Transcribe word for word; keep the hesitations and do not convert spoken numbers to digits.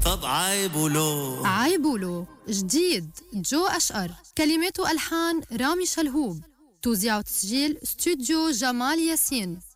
طب عايبولو عايبولو جديد جو أشقر، كلمات وألحان رامي شلهوب، توزيع وتسجيل استوديو جمال ياسين.